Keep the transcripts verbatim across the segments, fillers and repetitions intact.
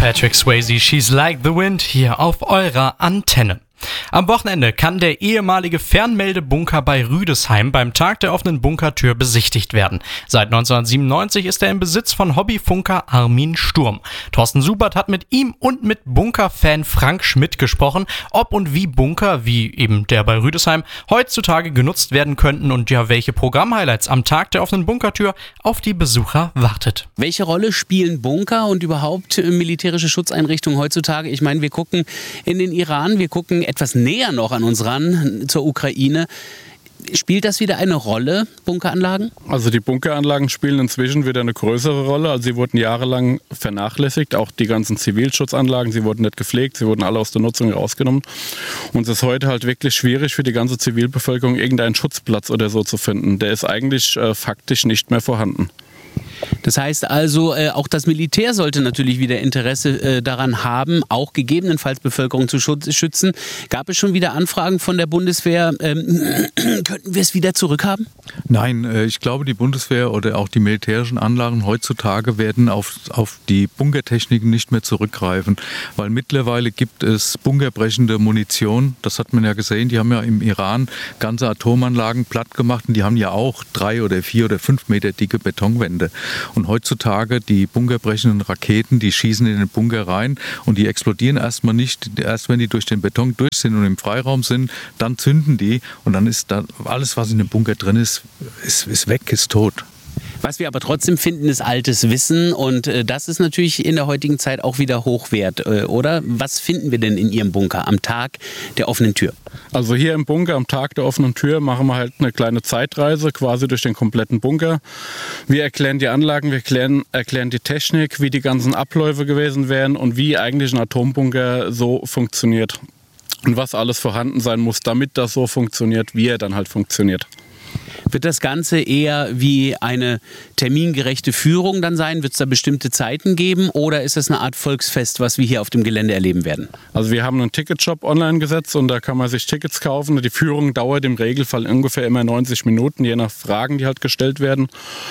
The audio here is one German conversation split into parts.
Patrick Swayze, She's Like the Wind, hier auf eurer Antenne. Am Wochenende kann der ehemalige Fernmeldebunker bei Rüdesheim beim Tag der offenen Bunkertür besichtigt werden. Seit neunzehnhundertsiebenundneunzig ist er im Besitz von Hobbyfunker Armin Sturm. Thorsten Subert hat mit ihm und mit Bunkerfan Frank Schmidt gesprochen, ob und wie Bunker, wie eben der bei Rüdesheim, heutzutage genutzt werden könnten und ja, welche Programmhighlights am Tag der offenen Bunkertür auf die Besucher wartet. Welche Rolle spielen Bunker und überhaupt militärische Schutzeinrichtungen heutzutage? Ich meine, wir gucken in den Iran, wir gucken etwas näher noch an uns ran, zur Ukraine. Spielt das wieder eine Rolle, Bunkeranlagen? Also die Bunkeranlagen spielen inzwischen wieder eine größere Rolle. Also sie wurden jahrelang vernachlässigt, auch die ganzen Zivilschutzanlagen, sie wurden nicht gepflegt, sie wurden alle aus der Nutzung rausgenommen. Und es ist heute halt wirklich schwierig für die ganze Zivilbevölkerung, irgendeinen Schutzplatz oder so zu finden. Der ist eigentlich äh, faktisch nicht mehr vorhanden. Das heißt also, äh, auch das Militär sollte natürlich wieder Interesse äh, daran haben, auch gegebenenfalls Bevölkerung zu schützen. Gab es schon wieder Anfragen von der Bundeswehr, ähm, könnten wir es wieder zurückhaben? Nein, äh, ich glaube, die Bundeswehr oder auch die militärischen Anlagen heutzutage werden auf, auf die Bunkertechniken nicht mehr zurückgreifen, weil mittlerweile gibt es bunkerbrechende Munition. Das hat man ja gesehen, die haben ja im Iran ganze Atomanlagen platt gemacht und die haben ja auch drei oder vier oder fünf Meter dicke Betonwände. Und heutzutage die bunkerbrechenden Raketen, die schießen in den Bunker rein und die explodieren erstmal nicht. Erst wenn die durch den Beton durch sind und im Freiraum sind, dann zünden die und dann ist da alles, was in dem Bunker drin ist, ist, ist weg, ist tot. Was wir aber trotzdem finden, ist altes Wissen und äh, das ist natürlich in der heutigen Zeit auch wieder hochwert, äh, oder? Was finden wir denn in Ihrem Bunker am Tag der offenen Tür? Also hier im Bunker am Tag der offenen Tür machen wir halt eine kleine Zeitreise quasi durch den kompletten Bunker. Wir erklären die Anlagen, wir erklären, erklären die Technik, wie die ganzen Abläufe gewesen wären und wie eigentlich ein Atombunker so funktioniert. Und was alles vorhanden sein muss, damit das so funktioniert, wie er dann halt funktioniert. Wird das Ganze eher wie eine termingerechte Führung dann sein? Wird es da bestimmte Zeiten geben oder ist es eine Art Volksfest, was wir hier auf dem Gelände erleben werden? Also wir haben einen Ticketshop online gesetzt und da kann man sich Tickets kaufen. Die Führung dauert im Regelfall ungefähr immer neunzig Minuten, je nach Fragen, die halt gestellt werden.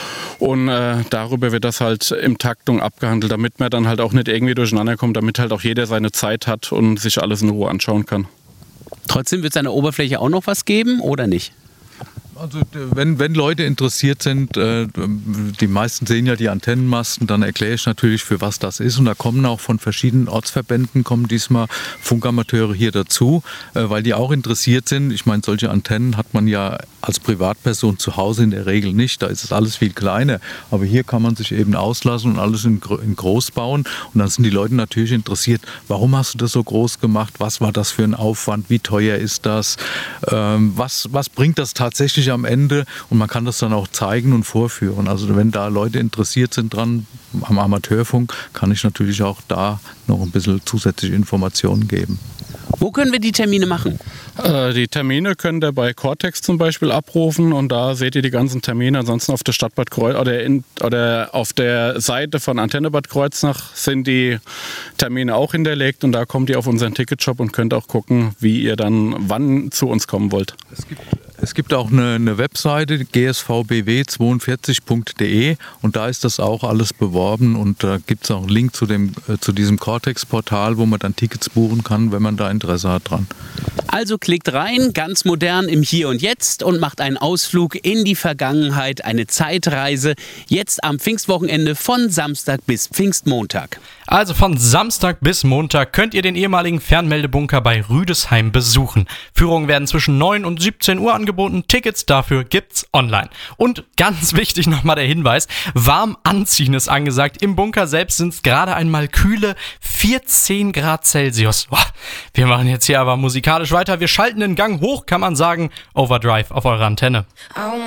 Und äh, darüber wird das halt im Taktung abgehandelt, damit man dann halt auch nicht irgendwie durcheinander kommt, damit halt auch jeder seine Zeit hat und sich alles in Ruhe anschauen kann. Trotzdem wird es an der Oberfläche auch noch was geben oder nicht? Also wenn, wenn Leute interessiert sind, äh, die meisten sehen ja die Antennenmasten, dann erkläre ich natürlich, für was das ist. Und da kommen auch von verschiedenen Ortsverbänden, kommen diesmal Funkamateure hier dazu, äh, weil die auch interessiert sind. Ich meine, solche Antennen hat man ja als Privatperson zu Hause in der Regel nicht. Da ist es alles viel kleiner. Aber hier kann man sich eben auslassen und alles in, in groß bauen. Und dann sind die Leute natürlich interessiert, warum hast du das so groß gemacht? Was war das für ein Aufwand? Wie teuer ist das? Ähm, was, was bringt das tatsächlich am Ende? Und man kann das dann auch zeigen und vorführen. Also wenn da Leute interessiert sind dran am Amateurfunk, kann ich natürlich auch da noch ein bisschen zusätzliche Informationen geben. Wo können wir die Termine machen? Äh, die Termine könnt ihr bei Cortex zum Beispiel abrufen und da seht ihr die ganzen Termine. Ansonsten auf der Stadt Bad Kreuznach oder, in, oder auf der Seite von Antenne Bad Kreuznach sind die Termine auch hinterlegt und da kommt ihr auf unseren Ticketshop und könnt auch gucken, wie ihr dann wann zu uns kommen wollt. Es gibt Es gibt auch eine, eine Webseite, g s v b w zweiundvierzig punkt d e und da ist das auch alles beworben und da gibt es auch einen Link zu, dem, äh, zu diesem Cortex-Portal, wo man dann Tickets buchen kann, wenn man da Interesse hat dran. Also klickt rein, ganz modern im Hier und Jetzt und macht einen Ausflug in die Vergangenheit, eine Zeitreise, jetzt am Pfingstwochenende von Samstag bis Pfingstmontag. Also von Samstag bis Montag könnt ihr den ehemaligen Fernmeldebunker bei Rüdesheim besuchen. Führungen werden zwischen neun und siebzehn Uhr angeboten, Tickets dafür gibt's online. Und ganz wichtig nochmal der Hinweis, warm anziehen ist angesagt. Im Bunker selbst sind es gerade einmal kühle vierzehn Grad Celsius. Boah, wir machen jetzt hier aber musikalisch weiter. Wir schalten den Gang hoch, kann man sagen. Overdrive auf eurer Antenne.